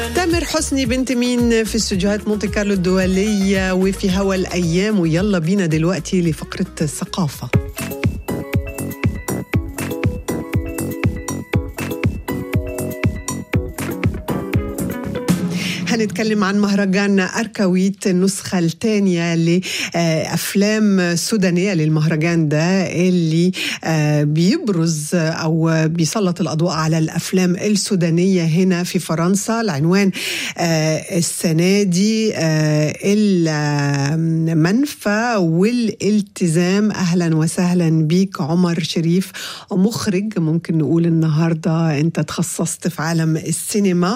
تامر حسني بنت مين في استوديوهات مونتي كارلو الدولية وفي هوا الأيام. ويلا بينا دلوقتي لفقرة الثقافة. هنتكلم عن مهرجان أركويت النسخة الثانية لأفلام سودانية للمهرجان ده اللي بيبرز أو بيسلط الأضواء على الأفلام السودانية هنا في فرنسا. العنوان السنة دي المنفى والالتزام. أهلا وسهلا بيك عمر شريف، مخرج. ممكن نقول النهاردة أنت تخصصت في عالم السينما،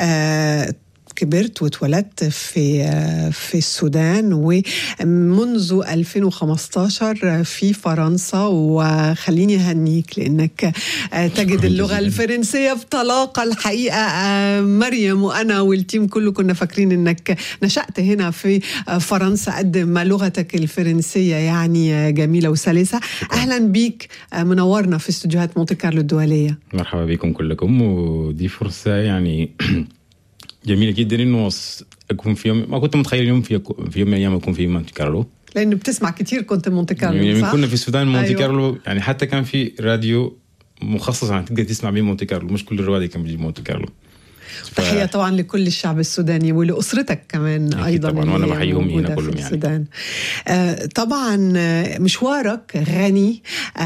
كبرت واتولدت في السودان ومنذ 2015 في فرنسا. وخليني أهنيك لأنك تجد اللغة الفرنسية بطلاقة. الحقيقة مريم وأنا والتيم كله كنا فاكرين أنك نشأت هنا في فرنسا قد ما لغتك الفرنسية يعني جميلة وسلسة. أهلا بيك، منورنا في استوديوهات مونتي كارلو الدولية. مرحبا بكم كلكم، ودي فرصة يعني جميلة جدا إنه أكون في يوم ما كنت متخيل يوم في يوم من الأيام أكون في مونتي كارلو، لأنه بتسمع كتير كنت مونتي كارلو يعني صح؟ كنا في السودان مونتي أيوة. كارلو، يعني حتى كان في راديو مخصص عن تقدر تسمع بيه مونتي كارلو، مش كل الروادي كان بيجي مونتي كارلو. تحية طبعا لكل الشعب السوداني ولأسرتك كمان أيضا طبعا، وأنا بحييهم هنا كلهم يعني. السودان. طبعا مشوارك غني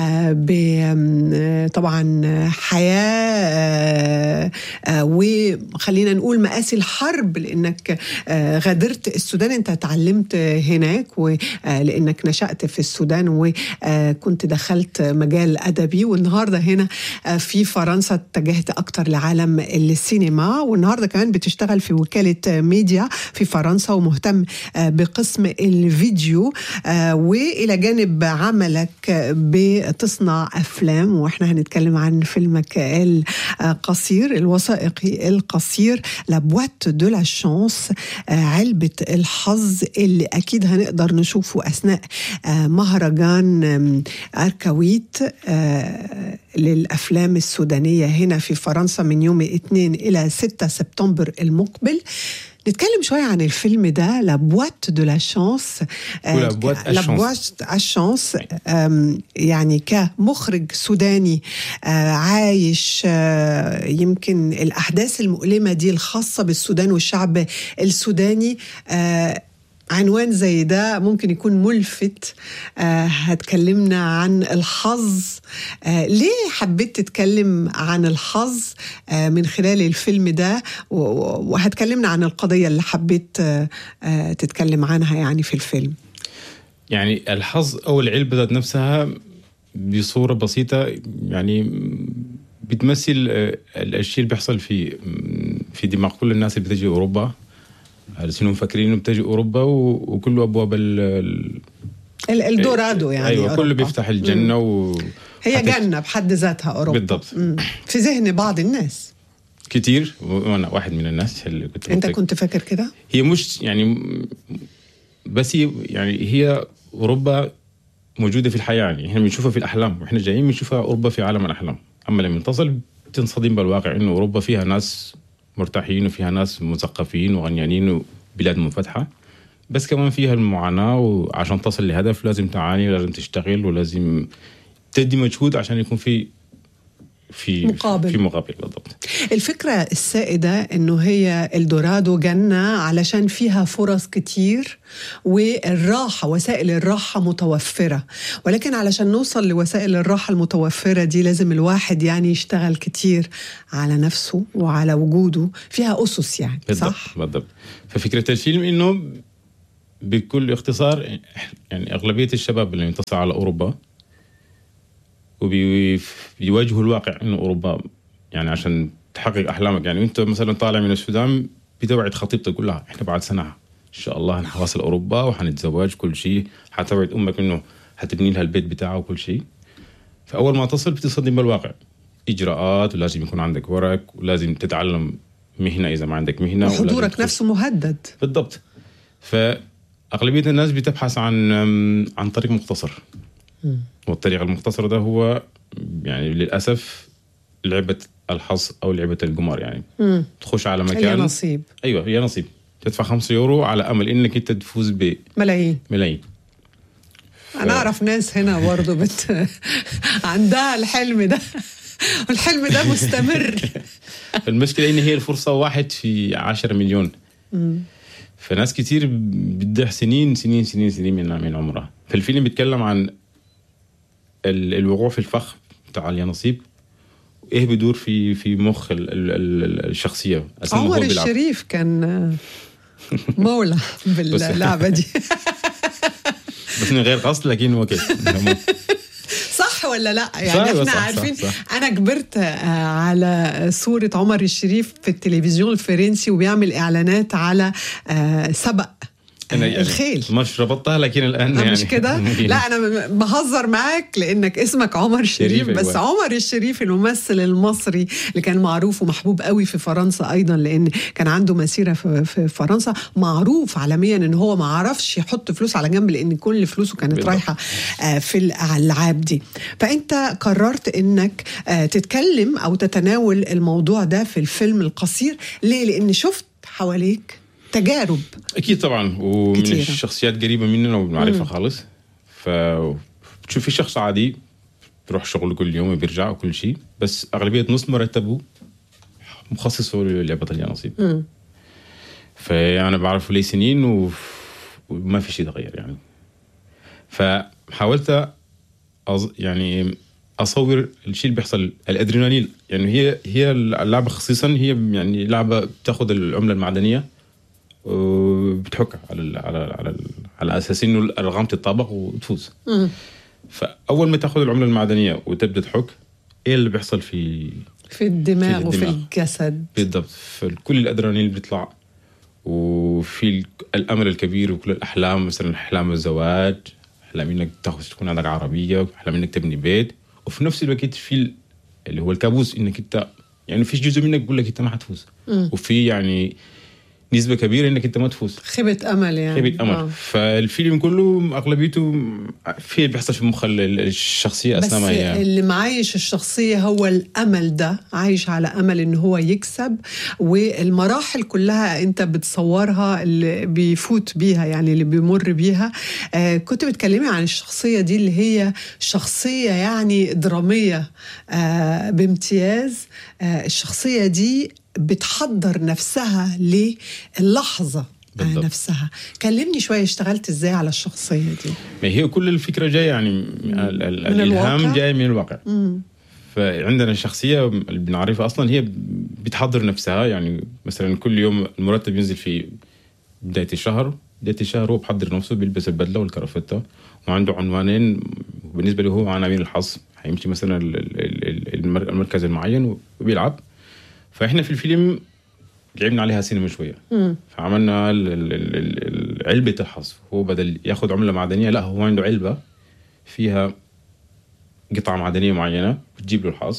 طبعا حياة وخلينا نقول مآسي الحرب، لأنك غادرت السودان. أنت تعلمت هناك ولأنك نشأت في السودان وكنت دخلت مجال أدبي، والنهاردة هنا في فرنسا اتجهت أكتر لعالم السينما، والنهاردة كمان بتشتغل في وكالة ميديا في فرنسا ومهتم بقسم الفيديو. وإلى جانب عملك بتصنع أفلام، وإحنا هنتكلم عن فيلمك القصير الوثائقي القصير لا بوات دو لا شانس، علبة الحظ، اللي أكيد هنقدر نشوفه أثناء مهرجان أركويت للأفلام السودانية هنا في فرنسا من يوم 2 إلى 6 سبتمبر المقبل. نتكلم شوية عن الفيلم ده لا بوات دو لا شانس. لا بوات الشانس يعني كمخرج سوداني عايش يمكن الأحداث المؤلمة دي الخاصة بالسودان والشعب السوداني. عنوان زي ده ممكن يكون ملفت. هتكلمنا عن الحظ. ليه حبيت تتكلم عن الحظ من خلال الفيلم ده؟ وهتكلمنا عن القضية اللي حبيت تتكلم عنها يعني في الفيلم. يعني الحظ أو العلبة ذات نفسها بصورة بسيطة يعني بتمثل الشيء اللي بيحصل في دماغ كل الناس اللي بتجي أوروبا، علشان مفكرين انه بتجي اوروبا وكله ابواب الدورادو يعني. ايوه، كله بيفتح الجنه هي جنه بحد ذاتها اوروبا بالضبط. في ذهن بعض الناس كتير، وانا واحد من الناس اللي كنت فاكر كده. هي مش يعني بس هي اوروبا موجوده في الحياه، يعني احنا بنشوفها في الاحلام، واحنا جايين بنشوفها اوروبا في عالم الاحلام. اما لما تصل تنصدم بالواقع انه اوروبا فيها ناس مرتاحين وفيها ناس مثقفين وغنيانين وبلاد منفتحة، بس كمان فيها المعاناة، وعشان تصل لهدف لازم تعاني ولازم تشتغل ولازم تدي مجهود عشان يكون في مقابل بالضبط. الفكرة السائدة انه هي الدورادو جنة علشان فيها فرص كتير والراحة، وسائل الراحة متوفرة، ولكن علشان نوصل لوسائل الراحة المتوفرة دي لازم الواحد يعني يشتغل كتير على نفسه وعلى وجوده. فيها أسس يعني بالضبط. صح؟ بالضبط. ففكرة الفيلم انه بكل اختصار يعني اغلبية الشباب اللي ينتصر على اوروبا وبيواجهوا الواقع انه اوروبا يعني عشان تحقق احلامك. يعني انت مثلا طالع من السودان بتوعد خطيبتك تقول لها احنا بعد سنه ان شاء الله هنحواصل اوروبا وحنتزوج كل شيء، حتوعد امك انه حتبني لها البيت بتاعه وكل شيء. فاول ما تصل بتصدم بالواقع، اجراءات ولازم يكون عندك ورق ولازم تتعلم مهنه اذا ما عندك مهنه، وحضورك نفسه مهدد. بالضبط. فاغلبيه الناس بتبحث عن طريق مختصر، والطريق المختصر ده هو يعني للأسف لعبة الحظ او لعبه القمار يعني. تخش على مكان هي نصيب. ايوه هي نصيب. تدفع 5 يورو على امل انك انت تفوز بملايين. انا اعرف ناس هنا برضه عندها الحلم ده والحلم ده مستمر. المشكله ان هي الفرصه 1 في 10 مليون. فناس كتير بتضيع سنين من عمرها. فالفيلم بيتكلم عن الوقوع في الفخ بتاع اليانصيب، ايه بدور في مخ الشخصيه. عمر الشريف كان مولى باللعبه دي. بس من غير قصد، لكن هو كده. صح ولا لا؟ يعني احنا عارفين. صح. انا كبرت على صورة عمر الشريف في التلفزيون الفرنسي وبيعمل اعلانات على سبق يعني الخيل. مش ربطتها، لكن الان يعني مش كده. لا انا بهزر معاك لانك اسمك عمر الشريف، بس أيوة. عمر الشريف الممثل المصري اللي كان معروف ومحبوب قوي في فرنسا ايضا، لان كان عنده مسيره في فرنسا، معروف عالميا ان هو ما عرفش يحط فلوس على جنب لان كل فلوسه كانت رايحه في الالعاب دي. فانت قررت انك تتكلم او تتناول الموضوع ده في الفيلم القصير. ليه؟ لان شفت حواليك تجارب اكيد طبعا، ومن كتيرة. الشخصيات قريبه مننا وبنعرفها خالص. فبتشوف في شخص عادي بيروح شغله كل يوم وبيرجع وكل شيء، بس اغلبيه نص مرتبه مخصصه للعبه اليانصيب. فانا بعرفه لي سنين وما في شيء تغير يعني. فحاولت يعني اصور الشيء اللي بيحصل، الادرينالين. يعني هي اللعبه خصيصا هي يعني لعبه بتاخذ العمله المعدنيه وبتحك على اساس انه الارقام تتطابق وتفوز. فاول ما تاخذ العمله المعدنيه وتبدا تحك، ايه اللي بيحصل في الدماغ وفي الجسد بالضبط. فكل الادرينالين بيطلع، وفي الامل الكبير وكل الاحلام، مثلا احلام الزواج، احلام انك تكون عندك عربيه، احلام انك تبني بيت، وفي نفس الوقت في اللي هو الكابوس انك انت يعني فيش جزء منك بيقول لك انت ما حتفوز، وفي يعني نسبة كبيرة انك انت ما تفوز. خيبة امل يعني. خيبة امل. فالفيلم كله اغلبيته في بيحصل في مخ الشخصية اثناء ما هي. بس اللي معايش الشخصية هو الامل ده، عايش على امل ان هو يكسب، والمراحل كلها انت بتصورها اللي بيفوت بيها يعني اللي بيمر بيها. كنت بتكلمي عن الشخصية دي اللي هي شخصية يعني درامية بامتياز. الشخصية دي بتحضر نفسها للحظة نفسها. كلمني شوية، اشتغلت ازاي على الشخصية دي؟ ما هي كل الفكرة جاية يعني الإلهام جاي من الواقع. فعندنا الشخصية اللي بنعرفها أصلا هي بتحضر نفسها. يعني مثلا كل يوم المرتب ينزل في بداية الشهر هو بحضر نفسه، بيلبس البدلة والكرافتة وعنده عنوانين بالنسبة له هو عناوين الحظ. هيمشي مثلا المركز المعين وبيلعب. فإحنا في الفيلم لعبنا عليها سينما شوية. فعملنا علبة الحظ. هو بدل ياخد عملة معدنية، لا هو عنده علبة فيها قطعة معدنية معينة بتجيب له الحظ.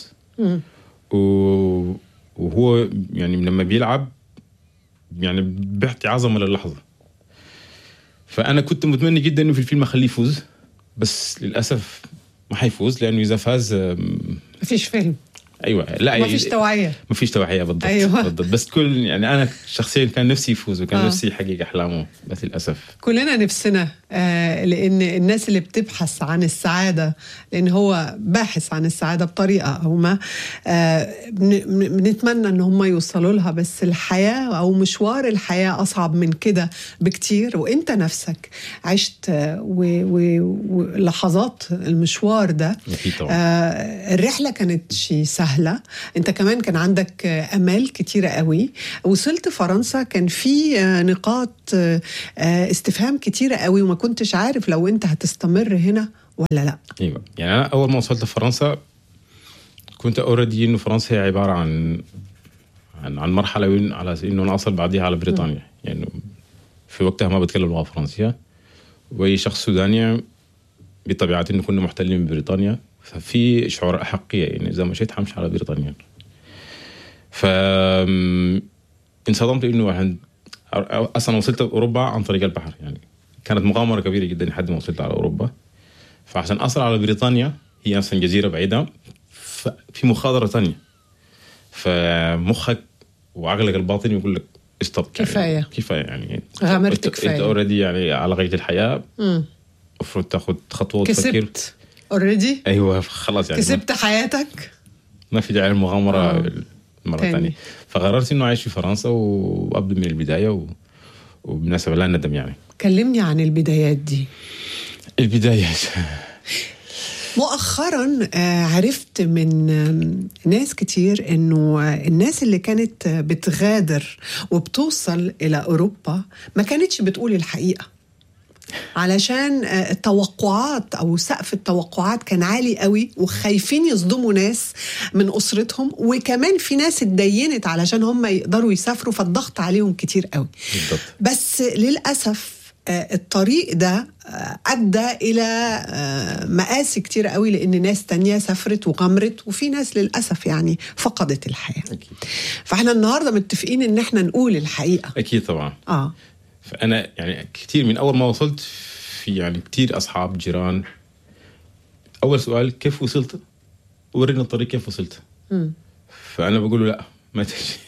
وهو يعني لما بيلعب يعني بيعطي عظمة للحظة. فأنا كنت متمنى جدا إنه في الفيلم أخليه يفوز، بس للأسف ما حيفوز، لأنه إذا فاز مفيش فيلم. ايوه لا ما فيش توعيه بالضبط. أيوة. بالضبط. بس كل يعني انا شخصيا كان نفسي يفوز وكان نفسي يحقق احلامه، بس للاسف كلنا نفسنا. لان الناس اللي بتبحث عن السعاده، لان هو باحث عن السعاده بطريقه او ما، بنتمنى ان هم يوصلوا لها. بس الحياه او مشوار الحياه اصعب من كده بكتير، وانت نفسك عشت ولحظات المشوار ده. الرحله كانت شيء سهلة. انت كمان كان عندك امال كتيرة قوي. وصلت فرنسا كان في نقاط استفهام كتيرة قوي، وما كنتش عارف لو انت هتستمر هنا ولا لا. ايوه يعني انا اول ما وصلت فرنسا كنت اوريدي انه فرنسا هي عبارة عن مرحلة على انه انا اصل بعديها على بريطانيا. يعني في وقتها ما بتكلم لغة فرنسية، وشخص سوداني بطبيعة انه كنا محتلين ببريطانيا، ففي شعور أحقية يعني إذا مشيت حمشي على بريطانيا. انصدمت إنه أصلا وصلت أوروبا عن طريق البحر. يعني كانت مغامرة كبيرة جدا لحد ما وصلت على أوروبا. فعشان أصل على بريطانيا هي أصلا جزيرة بعيدة، في مخاطرة تانية. فمخك وعقلك الباطن يقول لك استوب، كفايه كفايه يعني غامرت كفايه، انت اوريدي يعني على قيد الحياه، المفروض تاخذ خطوه وتفكر. كسبت اوريدي، ايوه خلاص يعني كسبت حياتك، ما في داعي للمغامره مره ثانيه. فقررت انه اعيش في فرنسا وابدا من البدايه وبالنسبه لا ندم يعني. كلمني عن البدايات دي. البدايات مؤخرا عرفت من ناس كتير انه الناس اللي كانت بتغادر وبتوصل الى اوروبا ما كانتش بتقول الحقيقة، علشان التوقعات او سقف التوقعات كان عالي قوي، وخايفين يصدموا ناس من اسرتهم، وكمان في ناس اتدينت علشان هم يقدروا يسافروا، فالضغط عليهم كتير قوي. بالضبط. بس للأسف الطريق ده أدى إلى مآسي كتير قوي، لأن ناس تانية سافرت وغمرت، وفي ناس للأسف يعني فقدت الحياة. أكيد. فإحنا النهاردة متفقين إن إحنا نقول الحقيقة. أكيد طبعا. فأنا يعني كتير من أول ما وصلت في يعني كتير أصحاب جيران، أول سؤال كيف وصلت؟ ورينا الطريق كيف وصلت. فأنا بقول له لا ما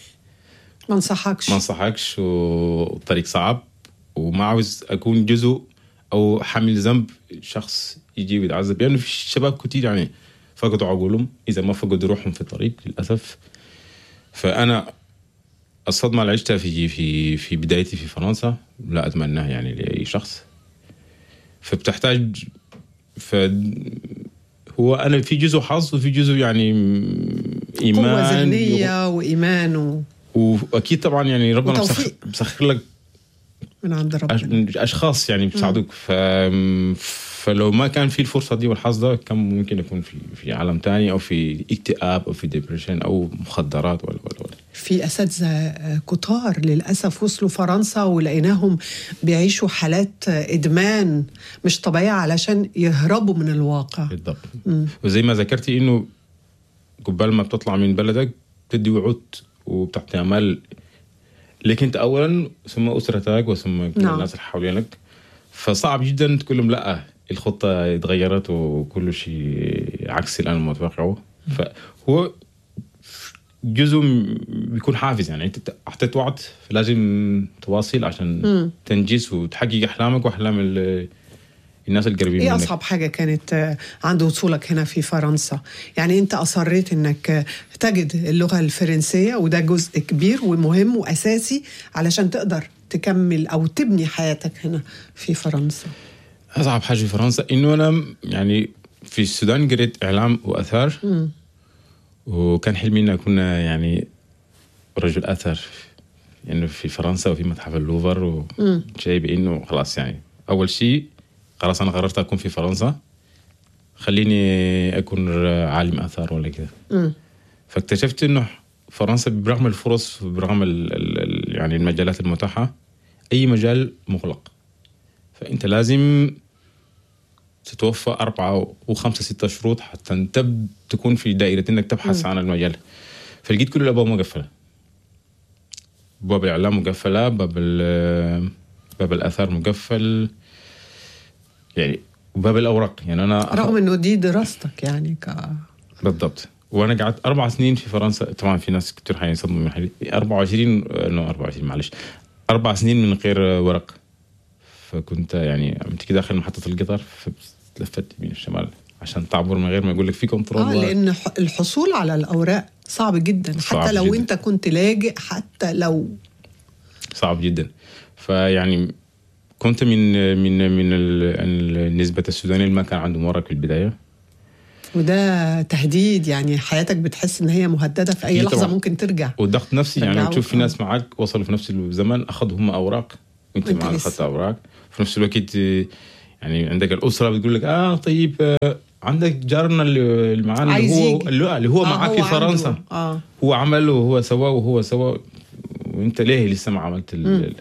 انصحكش والطريق صعب، وما عاوز أكون جزء أو حامل ذنب شخص يجي ويتعذب، لأنه يعني في شباب كتير يعني فقدوا عقولهم إذا ما فقدوا روحهم في الطريق للأسف. فأنا الصدمة اللي عشتها في بدايتي في فرنسا لا أتمناها يعني لأي شخص. فبتحتاج هو أنا في جزء حظ وفي جزء يعني إيمان، قوة ذهنية وإيمان وأكيد طبعا يعني ربنا بسخر لك من عند ربنا أشخاص يعني بيساعدوك. فلو ما كان في الفرصة دي والحظ ده كان ممكن يكون في عالم تاني، أو في اكتئاب أو في ديبريشن أو مخدرات ولا. في أساتذة كتار للأسف وصلوا فرنسا ولقيناهم بيعيشوا حالات إدمان مش طبيعية علشان يهربوا من الواقع. بالضبط. وزي ما ذكرتي إنه قبل ما بتطلع من بلدك بتدي وعود وبتعطي أمل لكن أنت أولا ثم أسرتك وثم الناس اللي حوالينك. فصعب جدا تقول لهم لا الخطة اتغيرت وكل شيء عكس الآن المتوقعه. فهو جزء بيكون حافز، يعني أنت أعطيت وعد فلازم تواصل عشان تنجز وتحقق أحلامك وأحلام الناس القريبين منك. إيه أصعب حاجة كانت عند وصولك هنا في فرنسا؟ يعني أنت أصريت أنك تجد اللغة الفرنسية، وده جزء كبير ومهم وأساسي علشان تقدر تكمل أو تبني حياتك هنا في فرنسا. أصعب حاجة في فرنسا إنه أنا يعني في السودان قريت إعلام وأثار وكان حلمي إن أكون يعني رجل أثر يعني في فرنسا وفي متحف اللوفر وشيء بإنه خلاص يعني أول شيء خلاص أنا قررت أكون في فرنسا، خليني أكون عالم آثار ولا كده. فاكتشفت إنه فرنسا برغم الفرص وبرغم يعني المجالات المتاحة أي مجال مغلق، فأنت لازم تتوفى 4 و5 6 شروط حتى أنت تكون في دائرة إنك تبحث عن المجال. فلقيت كل الأبواب مقفلة، باب الإعلام مقفلة، باب الآثار مقفل يعني، وباب الأوراق يعني أنا رغم إنه دي دراستك يعني بالضبط. وأنا قعدت 4 سنين في فرنسا. طبعا في ناس كتير حيصدموا من حالي 4 سنين من غير ورق. فكنت يعني عملت كده داخل محطة القطار فلفت يمين الشمال عشان تعبر من غير ما يقول لك في كنترول. لأن الحصول على الأوراق صعب جدا، حتى لو أنت كنت لاجئ، حتى لو صعب جدا. فيعني كنت من نسبة السودانيين اللي ما كان عندهم ورق في البداية، وده تهديد يعني حياتك بتحس ان هي مهددة في اي لحظة ممكن ترجع. والضغط نفسي يعني تشوف في ناس معك وصلوا في نفس الزمن اخذوا هم اوراق انت ما اخذت اوراق في نفس الوقت. يعني عندك الاسرة بتقول لك طيب عندك جارنا اللي معانا اللي هو معك في فرنسا هو عمل وهو سوى وانت ليه لسه ما عملت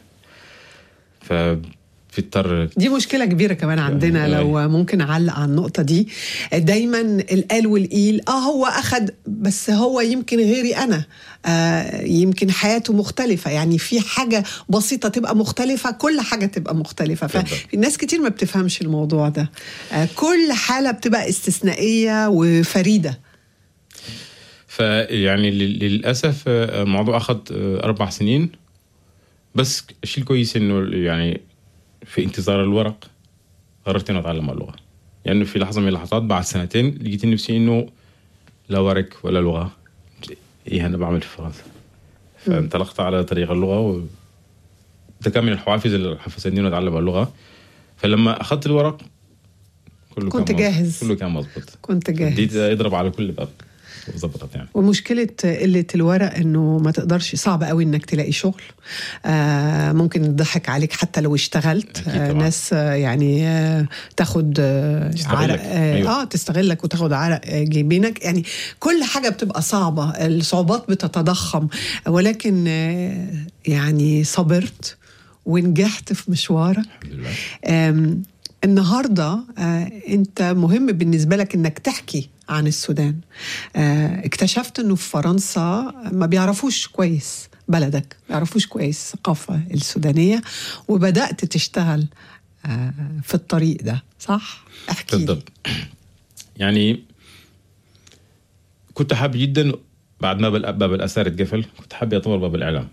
دي مشكلة كبيرة كمان عندنا. لو ممكن أعلق على النقطة دي، دايما القال والقيل هو أخد، بس هو يمكن غيري أنا يمكن حياته مختلفة، يعني في حاجة بسيطة تبقى مختلفة، كل حاجة تبقى مختلفة. فالناس كتير ما بتفهمش الموضوع ده. كل حالة بتبقى استثنائية وفريدة. فيعني للأسف الموضوع أخذ 4 سنين. بس الشيء الكويس إنه يعني في انتظار الورق قررت إنه أتعلم اللغة. يعني في لحظة من اللحظات بعد 2 سنين لقيت نفسي إنه لا ورق ولا لغة، إيه أنا بعمل في فرنسا. فانطلقت على طريق اللغة، ده كان من الحوافز اللي حفزتني إنه أتعلم اللغة. فلما أخذت الورق كله كنت جاهز، كله كان مظبوط، كنت جاهز، بديت أضرب على كل باب وظبطت يعني. ومشكلة قلة الورق إنه ما تقدرش، صعب قوي إنك تلاقي شغل. ممكن يضحك عليك حتى لو اشتغلت. ناس يعني تاخد عرق، أيوة. تستغلك وتاخد عرق جيبينك. يعني كل حاجة بتبقى صعبة، الصعوبات بتتضخم، ولكن يعني صبرت ونجحت في مشوارك. الحمد لله. النهاردة أنت مهم بالنسبة لك أنك تحكي عن السودان. اكتشفت أنه في فرنسا ما بيعرفوش كويس بلدك، ما بيعرفوش كويس الثقافة السودانية، وبدأت تشتغل في الطريق ده، صح؟ احكي بالضبط. يعني كنت حابب جدا بعد ما باب الأثار اتقفل كنت حابب أطور باب الإعلام.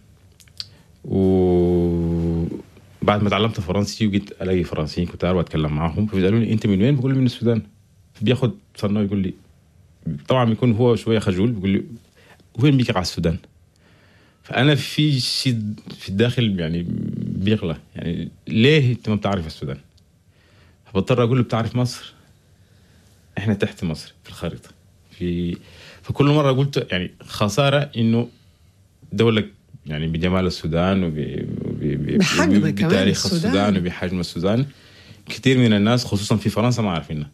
بعد ما تعلمت فرنسي وجيت ألاقي فرنسيين كنت أعرف أتكلم معهم، فبيسألوني أنت من وين؟ بقول لي من السودان. فبياخد صنّا يقول لي، طبعا بيكون هو شوية خجول، بيقول لي وين بيك على السودان؟ فأنا في شيء في الداخل يعني بيغلى، يعني ليه أنت ما بتعرف السودان؟ فبضطر أقول له بتعرف مصر؟ إحنا تحت مصر في الخريطة. فكل مرة قلت يعني خسارة إنه دولة يعني بجمال السودان وبتاريخ السودان وبحجم السودان كثير من الناس خصوصا في فرنسا ما عارفينها.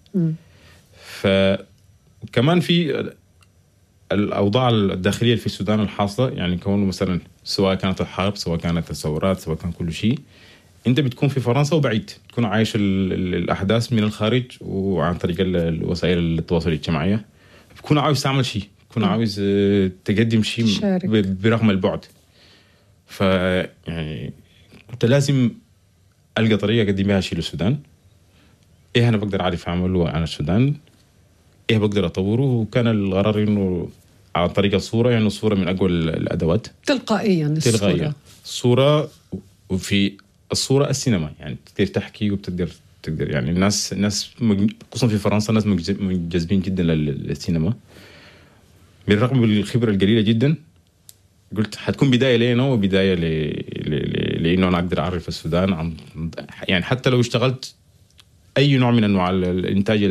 فكمان في الأوضاع الداخلية في السودان الحاصلة، يعني كونه مثلا سواء كانت الحرب سواء كانت الثورات سواء كان كل شيء، أنت بتكون في فرنسا وبعيد، تكون عايش الأحداث من الخارج وعن طريق الوسائل التواصل الاجتماعية، بتكون عاوز تعمل شيء، بتكون عاوز تقدم شيء برغم البعد. يعني كنت لازم ألقى طريقة أقدم بها شيء للسودان. إيه أنا بقدر أعرف أعمله عن السودان، إيه بقدر أطوره. وكان القرار إنه على طريقة الصورة، يعني الصورة من أقوى الأدوات تلقائيا الصورة. وفي الصورة السينما يعني تقدر تحكي وبتقدر يعني الناس خصوصا في فرنسا ناس منجذبين جدا للسينما. بالرغم من الخبرة القليلة جدا قلت حتكون بداية لينا وبداية لأنه أنا أقدر أعرف السودان عن يعني حتى لو اشتغلت أي نوع من أنواع الإنتاج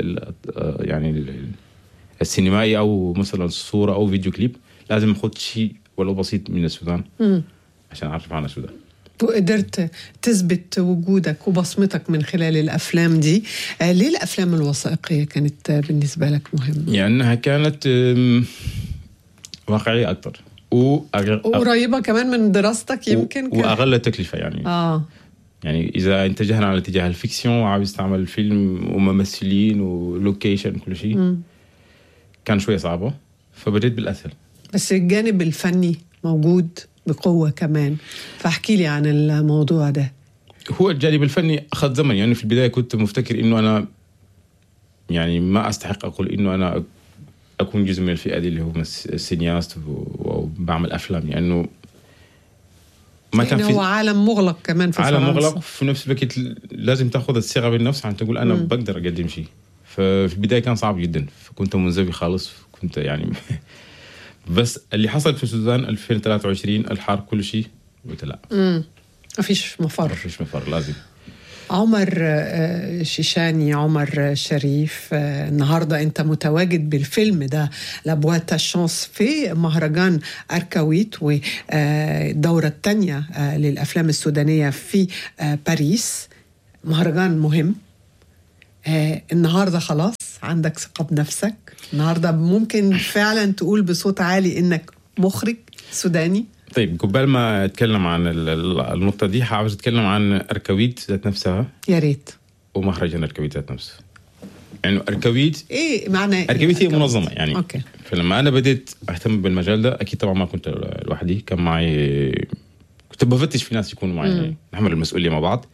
يعني السينمائي أو مثلا صورة أو فيديو كليب، لازم أخذ شيء ولو بسيط من السودان عشان أعرف عن السودان. وقدرت تثبت وجودك وبصمتك من خلال الأفلام دي. ليه الأفلام الوثائقية كانت بالنسبة لك مهمة؟ يعني أنها كانت واقعية أكتر وقريبة كمان من دراستك يمكن وأقل تكلفة يعني. يعني إذا اتجهنا على اتجاه الفيكسيون وعاوز تعمل فيلم وممثلين ولوكيشن كل شيء كان شوية صعبة، فبديت بالأسهل. بس الجانب الفني موجود بقوة كمان، فاحكي لي عن الموضوع ده. هو الجانب الفني أخذ زمن، يعني في البداية كنت مفتكر إنه أنا يعني ما أستحق أقول إنه أنا أكون جزء من الفئة دي اللي هو السينياست وبعمل أفلام، لأنه يعني ما كان في هو عالم مغلق كمان في عالم فرنسا. مغلق في نفس الوقت لازم تأخذ الثقة بالنفس عشان تقول أنا بقدر أقدم شيء. ففي البداية كان صعب جدا، فكنت منزوي خالص، كنت يعني بس اللي حصل في السودان 2023 الحرب كل شيء قلت لا ما فيش مفر لازم. عمر شيشاني، عمر شريف، النهاردة أنت متواجد بالفيلم ده لابواتا شانس في مهرجان أركويت والدورة الثانية للأفلام السودانية في باريس، مهرجان مهم. النهاردة خلاص عندك ثقة بنفسك، النهاردة ممكن فعلا تقول بصوت عالي إنك مخرج سوداني. طيب قبل ما أتكلم عن النقطة دي عاوز أتكلم عن أركويت ذات نفسها. يا ريت. ومهرجان أركويت ذات نفسه. يعني أركويت إيه معنى أركويت؟ هي منظمة يعني. أوكي. فلما أنا بديت أهتم بالمجال ده أكيد طبعا ما كنت لوحدي، كان معي كنت بفتش في ناس يكونوا معي نحمل المسؤولية مع بعض.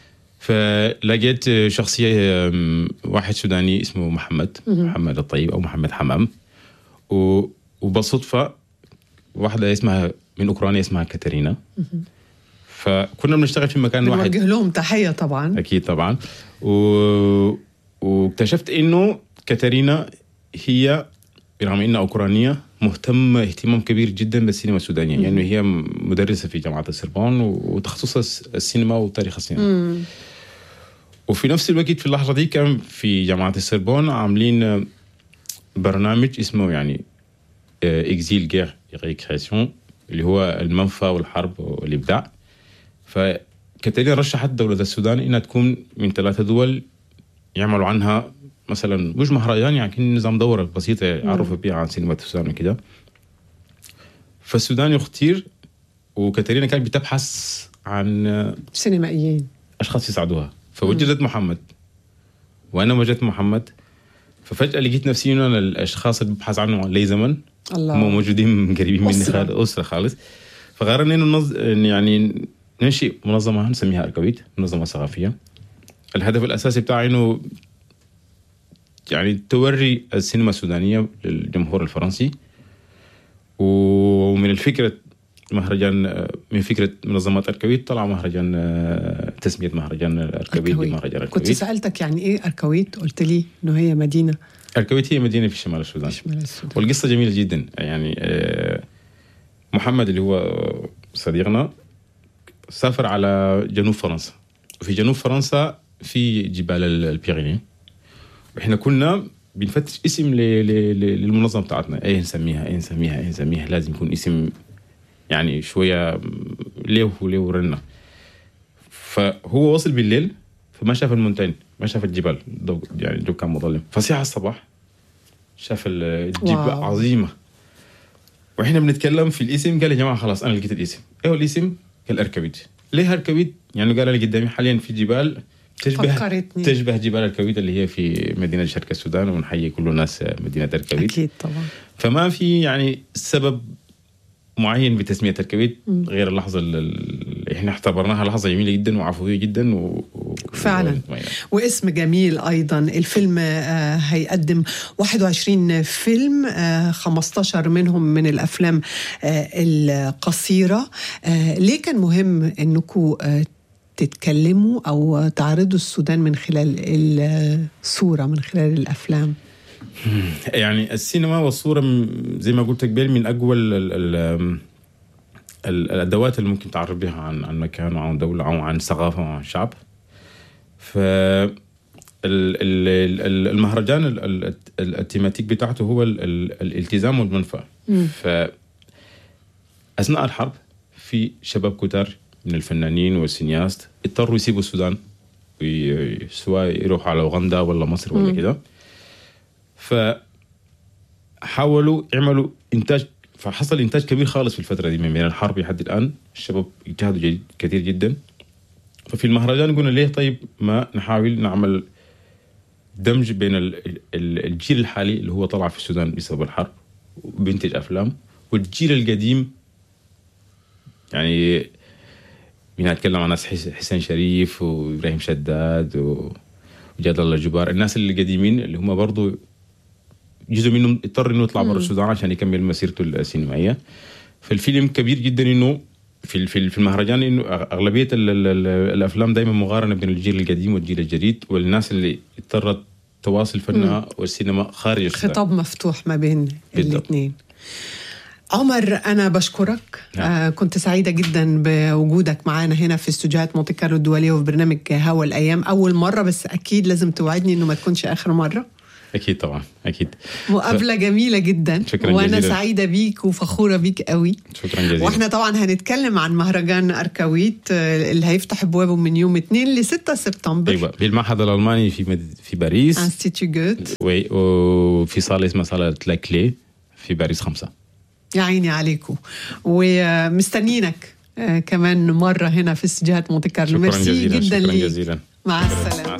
فلقيت شخصية واحد سوداني اسمه محمد الطيب أو محمد حمام، وبالصدفة واحدة اسمها من أوكرانيا اسمها كاترينا، فكنا بنشتغل في مكان واحد. بنوجه لهم تحية طبعا. أكيد طبعا. واكتشفت إنه كاترينا هي رغم إنها أوكرانية مهتمة اهتمام كبير جدا بالسينما السودانية، يعني هي مدرسة في جامعة السربون وتخصصها السينما وتاريخ السينما. وفي نفس الوقت في اللحظة دي كان في جامعة السربون عاملين برنامج اسمه يعني إكزيل غير ريكرياسيون، اللي هو المنفى والحرب والإبداع. فكاترينا رشحت دولة السودان إنها تكون من 3 دول يعملوا عنها مثلا مش مهرجان، يعني نظام دورة بسيطة يعرفوا بيها عن سينما السودان وكده. فالسودان يختير، وكاترينا كانت بتبحث عن سينمائيين أشخاص يساعدوها، فوجدت محمد وأنا وجدت محمد. ففجأة لقيت نفسي إنه أنا الأشخاص اللي ببحث عنهم لي زمن هم موجودين قريبين مني أسرة خالص. فقررنا إنه يعني ننشئ منظمة نسميها أركويت، منظمة ثقافية. الهدف الأساسي بتاعي إنه يعني توري السينما السودانية للجمهور الفرنسي. ومن الفكرة مهرجان، من فكرة منظمات أركويت طلع مهرجان، تسمية مهرجان أركويت بمهرجان أركويت. كنت سألتك يعني إيه أركويت، قلت لي إنه هي مدينة. أركويت هي مدينة في شمال السودان. والقصة جميلة جدا. يعني محمد اللي هو صديقنا سافر على جنوب فرنسا، وفي جنوب فرنسا في جبال البيريني، وإحنا كنا بنفتش اسم للمنظمة بتاعتنا. إيه نسميها لازم يكون اسم يعني شوية ليه رنة. فهو وصل بالليل فما شاف المونتين، ما شاف الجبال، يعني الجو كان مظلم. فصيح الصباح شاف الجبال عظيمة، وإحنا بنتكلم في الاسم قال يا جماعة خلاص أنا لقيت الاسم. إيه هو الاسم؟ قال أركويت. ليه أركويت؟ يعني قال لي قدامي حاليا في جبال تشبه جبال أركويت اللي هي في مدينة شرق السودان، ونحيي كل الناس مدينة أركويت. أكيد طبعا. فما في يعني سبب معين بتسمية أركويت غير اللحظة اللي إحنا اعتبرناها لحظة جميلة جدا وعفوية جدا فعلا واسم جميل أيضا. الفيلم هيقدم 21 فيلم، 15 منهم من الأفلام القصيرة. ليه كان مهم أنكم تتكلموا أو تعرضوا السودان من خلال الصورة، من خلال الأفلام؟ يعني السينما والصورة زي ما قلت قبل من أقوى الأدوات اللي ممكن تعرف بها عن مكان وعن دولة أو عن ثقافة وعن شعب. فالمهرجان التيماتيك بتاعته هو الالتزام والمنفى. فأثناء الحرب في شباب كتار من الفنانين والسينياست اضطروا يسيبوا السودان، سواء يروحوا على أوغندا ولا مصر ولا كده. فحاولوا يعملوا إنتاج، فحصل إنتاج كبير خالص في الفترة دي من الحرب لحد الآن. الشباب اجتهدوا كثير جدا. ففي المهرجان قلنا ليه طيب ما نحاول نعمل دمج بين الجيل الحالي اللي هو طلع في السودان بسبب الحرب وبينتج أفلام، والجيل القديم. يعني بنتكلم عن ناس حسين شريف وإبراهيم شداد وجاد الله الجبار، الناس القديمين اللي هم برضو جزء منهم اضطر انه يطلع برا السودان عشان يكمل مسيرته السينمائيه. فالفيلم كبير جدا انه في المهرجان انه اغلبيه الافلام دائما مقارنه بين الجيل القديم والجيل الجديد، والناس اللي اضطرت تواصل فنها والسينما خارج السودان. خطاب مفتوح ما بين الاثنين. عمر أنا بشكرك. كنت سعيدة جدا بوجودك معنا هنا في استوديوهات مونتي كارلو الدولية وفي برنامج هوا الأيام. أول مرة، بس أكيد لازم توعدني إنه ما تكونش آخر مرة. أكيد طبعا أكيد. مقابلة جميلة جدا. وأنا سعيدة بيك وفخورة بيك قوي. شكرا جزيلا. وإحنا طبعا هنتكلم عن مهرجان أركويت اللي هيفتح أبوابه من يوم 2 ل 6 سبتمبر. أيوة، بالمعهد الألماني في باريس، انستيتيو جوت، وفي صالة اسمها صالة لاكلي في باريس 5. يا عيني عليكم، ومستنينك كمان مرة هنا في استوديوهات مونتي كارلو. ميرسي جدا ليك. مع السلامة.